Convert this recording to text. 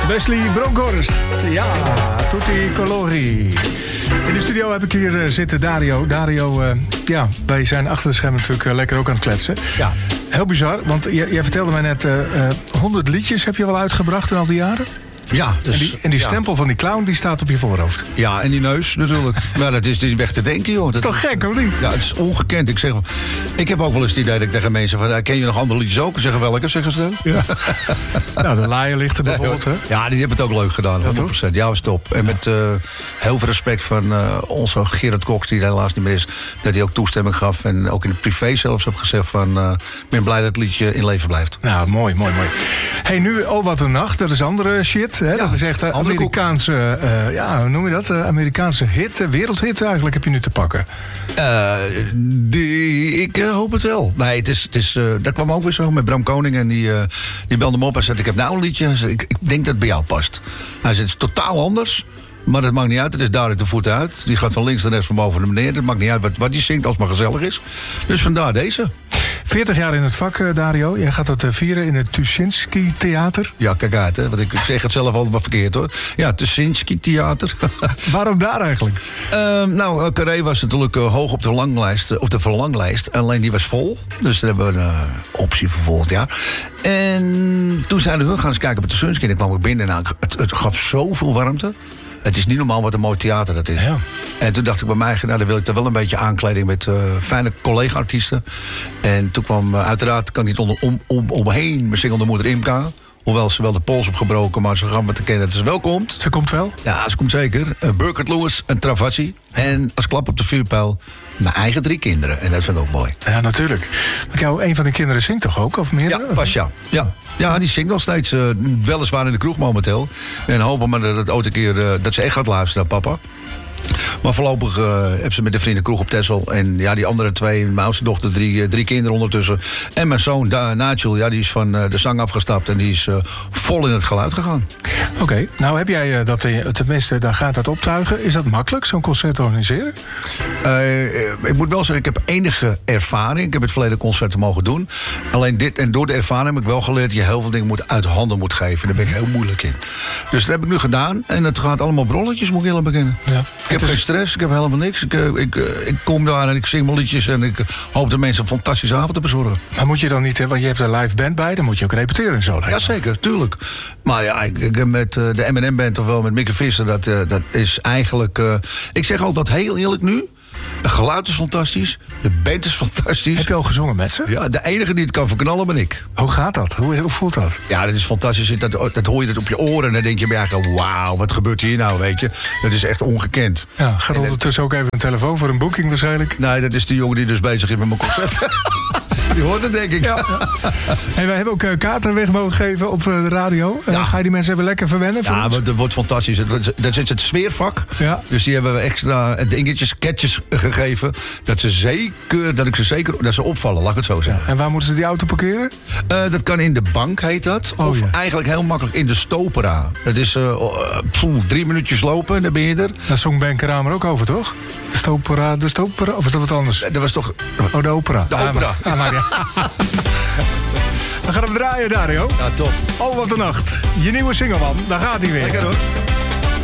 Wesley Bronkhorst. Ja, tutti colori. In de studio heb ik hier zitten Dario. Dario, wij zijn achter de schermen natuurlijk lekker ook aan het kletsen. Ja. Heel bizar, want jij vertelde mij net... 100 liedjes heb je wel uitgebracht in al die jaren? Ja, dus, en die stempel van die clown die staat op je voorhoofd. Ja, en die neus natuurlijk. Maar dat is niet weg te denken, joh. Dat is toch gek, of niet? Ja, het is ongekend. Ik heb ook wel eens het idee dat ik tegen mensen van... ken je nog andere liedjes ook? Zeggen welke, zeggen ze dan? Ja. Nou, de Laaierlichten bijvoorbeeld, hè? Ja, die hebben het ook leuk gedaan, 100%. Ja, was top. En met heel veel respect van onze Gerard Cox, die er helaas niet meer is... dat hij ook toestemming gaf en ook in het privé zelfs heb gezegd van... ik ben blij dat het liedje in leven blijft. Nou, mooi. Hey, nu Oh Wat Een Nacht, dat is andere shit. Hè? Ja, dat is echt Amerikaanse, hoe noem je dat? Amerikaanse hit, wereldhit eigenlijk heb je nu te pakken. Ik hoop het wel. Nee, dat kwam ook weer zo met Bram Koning. En die belde me op en zei, ik heb nou een liedje. Ik denk dat het bij jou past. Hij zei, het is totaal anders. Maar dat maakt niet uit, het is duidelijk de voet uit. Die gaat van links naar rechts, van boven naar beneden. Het maakt niet uit wat die zingt als het maar gezellig is. Dus vandaar deze. 40 jaar in het vak, Dario. Jij gaat dat vieren in het Tuschinski Theater. Ja, kijk uit, hè. Want ik zeg het zelf altijd maar verkeerd, hoor. Ja, Tuschinski Theater. Waarom daar eigenlijk? Carré was natuurlijk hoog op de verlanglijst. Alleen die was vol. Dus daar hebben we een optie voor volgend jaar. En toen zeiden we, gaan eens kijken op het Tuschinski. En ik kwam ook binnen. Nou, het gaf zoveel warmte. Het is niet normaal wat een mooi theater dat is. Ja. En toen dacht ik bij mij, nou, dan wil ik er wel een beetje aankleding met fijne collega-artiesten. En toen kwam uiteraard, kan niet omheen, mijn singelde moeder Imka. Hoewel ze wel de pols opgebroken, maar ze gaan me te kennen dat ze wel komt. Ze komt wel? Ja, ze komt zeker. Burkert Lewis en Travassi. En als klap op de vuurpijl, mijn eigen 3 kinderen. En dat vind ik ook mooi. Ja, natuurlijk. Want een van de kinderen zingt toch ook? Of meerdere? Ja, Pasja. Ja, die zingt nog steeds. Weliswaar in de kroeg momenteel. En hopen maar dat het ooit een keer dat ze echt gaat luisteren naar papa. Maar voorlopig heb ze met de vrienden kroeg op Texel. En ja, die andere 2, mijn oudste dochter, 3 kinderen ondertussen. En mijn zoon, Nigel, die is van de zang afgestapt. En die is vol in het geluid gegaan. Oké, nou heb jij dat, tenminste, dan gaat dat optuigen. Is dat makkelijk, zo'n concert organiseren? Ik moet wel zeggen, ik heb enige ervaring. Ik heb het verleden concerten mogen doen. Alleen door de ervaring heb ik wel geleerd dat je heel veel dingen uit handen moet geven. Daar ben ik heel moeilijk in. Dus dat heb ik nu gedaan. En het gaat allemaal brolletjes, moet ik eerlijk beginnen. Ja. Ik heb geen stress, ik heb helemaal niks. Ik kom daar en ik zing mijn liedjes en ik hoop de mensen een fantastische avond te bezorgen. Maar moet je dan niet, want je hebt een live band bij, dan moet je ook repeteren en zo. Jazeker, tuurlijk. Maar ja, ik met de M&M Band ofwel met Mieke Visser, dat is eigenlijk... ik zeg altijd heel eerlijk nu, het geluid is fantastisch, de band is fantastisch. Heb je al gezongen met ze? Ja, de enige die het kan verknallen ben ik. Hoe gaat dat? Hoe voelt dat? Ja, dat is fantastisch. Dat hoor je dat op je oren en dan denk je bij eigenlijk, wauw, wat gebeurt hier nou, weet je? Dat is echt ongekend. Ja, gaat ondertussen ook even een telefoon voor een boeking waarschijnlijk? Nee, dat is de jongen die dus bezig is met mijn concert. Die hoort het, denk ik. Ja. Hey, wij hebben ook kaarten weg mogen geven op de radio. Ja. Ga je die mensen even lekker verwennen? Ja, maar dat wordt fantastisch. Dat is het sfeervak. Ja. Dus die hebben we extra dingetjes, catches gegeven. Dat ze opvallen, laat ik het zo zeggen. En waar moeten ze die auto parkeren? Dat kan in de bank, heet dat. Of eigenlijk heel makkelijk in de Stopera. Het is 3 minuutjes lopen en dan ben je er. Daar zong Ben Kramer ook over, toch? De Stopera, of is dat wat anders? Dat was toch... Oh, de opera. De opera. We gaan hem draaien, Dario. Ja, top. Oh, wat een nacht. Je nieuwe single, man. Daar gaat hij weer. Lekker hoor.